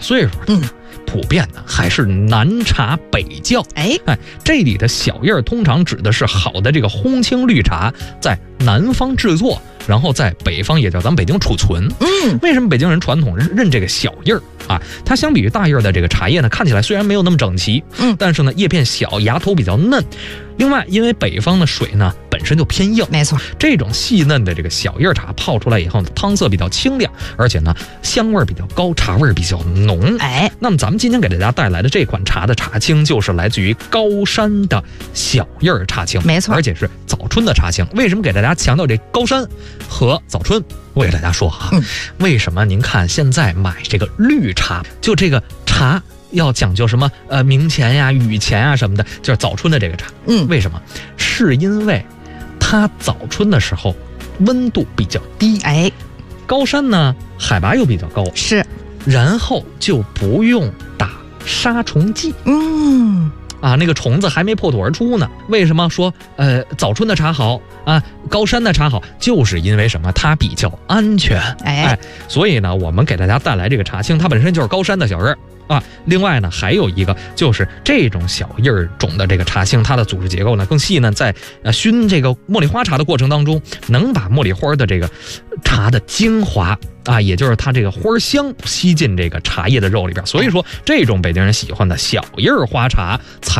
岁数的，普遍的还是南茶北窖。这里的小叶通常指的是好的这个烘青绿茶，在南方制作，然后在北方也叫咱们北京储存。为什么北京人传统认这个小叶啊？它相比于大叶的这个茶叶呢，看起来虽然没有那么整齐，但是呢叶片小，芽头比较嫩。另外，因为北方的水呢本身就偏硬， 没错， 这种细嫩的这个小叶茶泡出来以后，汤色比较清亮，而且呢香味比较高，茶味比较浓。那么咱们今天给大家带来的这款茶的茶青，就是来自于高山的小叶茶青， 没错， 而且是早春的茶青。为什么给大家强调这高山和早春？我给大家说啊，为什么您看现在买这个绿茶，就这个茶要讲究什么明前呀、雨前啊什么的，就是早春的这个茶。为什么？是因为它早春的时候温度比较低，高山呢海拔又比较高， 是， 然后就不用打杀虫剂。那个虫子还没破土而出呢。为什么说早春的茶好啊，高山的茶好？就是因为什么？它比较安全。所以呢，我们给大家带来这个茶青，它本身就是高山的小叶啊。另外呢，还有一个就是这种小叶种的这个茶青，它的组织结构呢更细呢，在熏这个茉莉花茶的过程当中，能把茉莉花的这个茶的精华也就是它这个花香吸进这个茶叶的肉里边。所以说，这种北京人喜欢的小叶花茶才